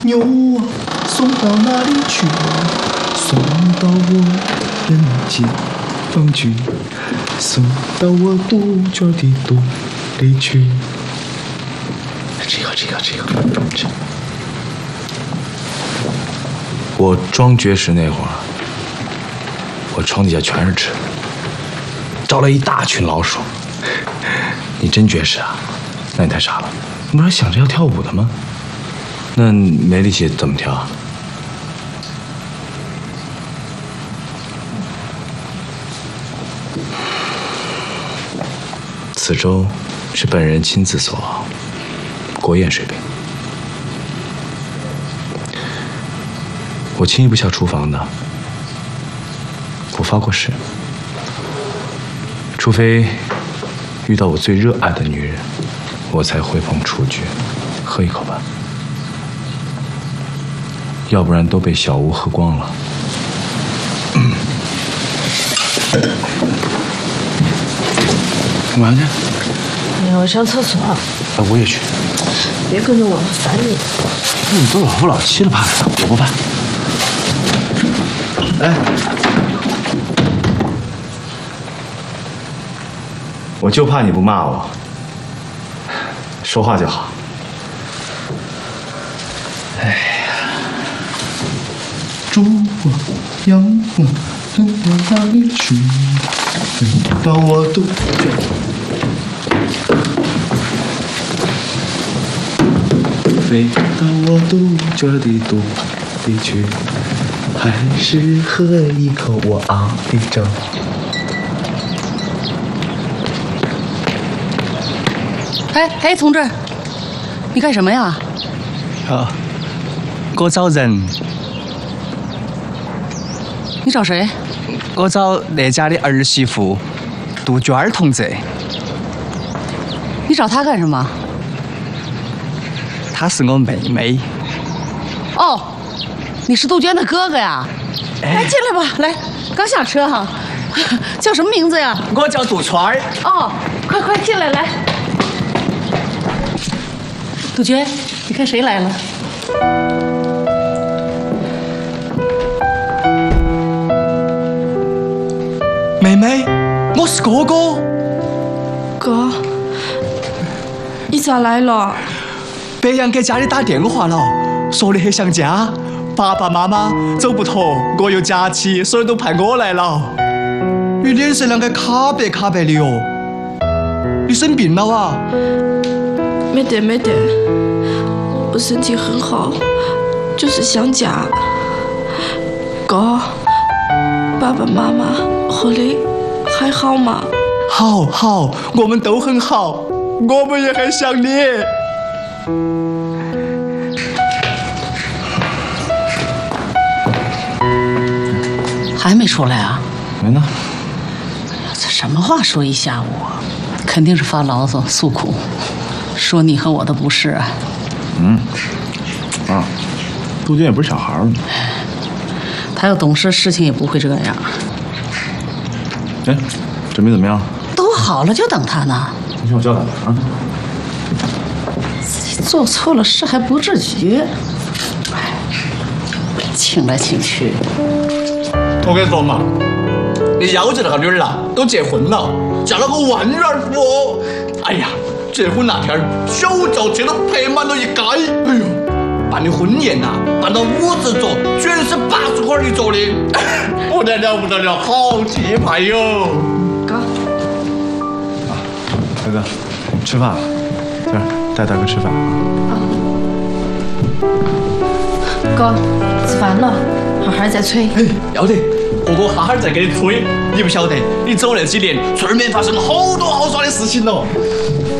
牛啊，送到哪里去？送到我人间放去，送到我杜鹃的肚里去。这个。我装绝食那会儿，我床底下全是吃的，招来一大群老鼠。你真绝食啊？那你太傻了，你不是想着要跳舞的吗？那没力气怎么跳啊？此粥是本人亲自所熬，国宴水平。我轻易不下厨房的，我发过誓，除非遇到我最热爱的女人，我才会碰雏菊。喝一口吧，要不然都被小吴喝光了。干嘛去？ 我上厕所。 我也去。 别跟着我，烦你。 你都老夫老妻了，怕什么？我不怕。哎，我就怕你不骂我，说话就好。哎呀，猪啊，羊啊，飞到哪里去？飞到我肚子。飞到我杜鹃的肚里去，还是喝一口我熬的粥。 哎，同志，你干什么呀？ 我找人。 你找谁？ 我找那家的儿媳妇杜鹃儿同志。 你找她干什么？ 她是我妹妹。 哦，你是杜鹃的哥哥呀？来，进来吧，来，刚下车哈。叫什么名字呀？ 我叫杜川儿。 哦，快进来，来。杜鹃，你看谁来了？ 妹妹，我是哥哥。 哥，你咋来了？ 白杨给家里打电话了，说你很想家，爸爸妈妈走不脱，我有假期，所以都派我来了。你脸色啷个卡白卡白的哟？你生病了啊？ 没得，我身体很好，就是想家。哥，爸爸妈妈和你还好吗？ 好，我们都很好，我们也很想你。 还没出来啊？ 没呢。 这什么话说一下午？肯定是发牢骚诉苦，说你和我的不是啊。 杜鹃也不是小孩了。 他要懂事，事情也不会这样。 哎，准备怎么样？ 都好了，就等他呢。 你听我交代啊。 自己做错了事还不自觉，哎，请来请去。 我跟你说嘛，你幺姐那个女儿啊，都结婚了，嫁了个万元户哦。哎呀，结婚那天小轿车都排满了一街。哎呦，办的婚宴呐，办到50桌，全是80块一桌的，不得了，好气派哟！ 哥， 大哥，吃饭了，这儿带大哥吃饭。 哥，吃饭了，哈哈再催。 哎，要得，哥哈哈再给你催。你不晓得，你走那几年，村里面发生好多好耍的事情了。